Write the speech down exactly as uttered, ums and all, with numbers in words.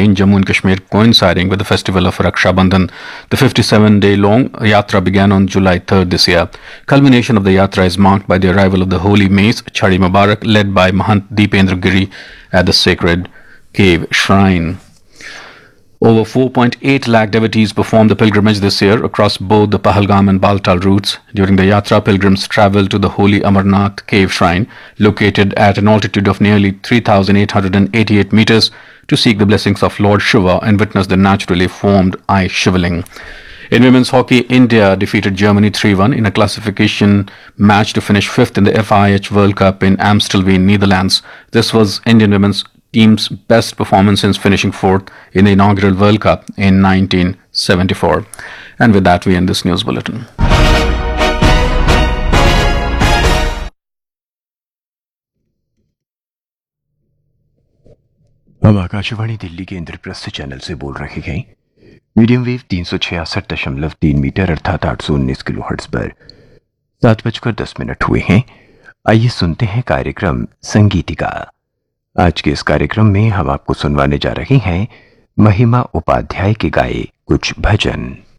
in Jammu and Kashmir, coinciding with the festival of Raksha Bandhan. The fifty-seven-day-long yatra began on July third this year. Culmination of the yatra is marked by the arrival of the holy mace, Chhadi Mubarak, led by Mahant Deependra Giri at the sacred cave shrine. Over four point eight lakh devotees performed the pilgrimage this year across both the Pahalgam and Baltal routes. During the yatra, pilgrims traveled to the holy Amarnath cave shrine, located at an altitude of nearly three thousand eight hundred eighty-eight meters, to seek the blessings of Lord Shiva and witness the naturally formed ice shiveling. In women's hockey, India defeated Germany three one in a classification match to finish fifth in the F I H World Cup in Amstelveen, Netherlands. This was Indian women's team's best performance since finishing fourth in the inaugural World Cup in nineteen seventy-four. And with that, we end this news bulletin. हम आकाशवाणी दिल्ली के Indraprastha channel से बोल रहे हैं। Medium wave तीन सौ छियासठ दशमलव तीन मीटर अर्थात आठ सौ उन्नीस किलो हर्ट्ज पर सात बजकर दस मिनट हुए हैं। आइए सुनते हैं कार्यक्रम संगीतिका। आज के इस कार्यक्रम में हम आपको सुनवाने जा रहे हैं महिमा उपाध्याय के गाए कुछ भजन।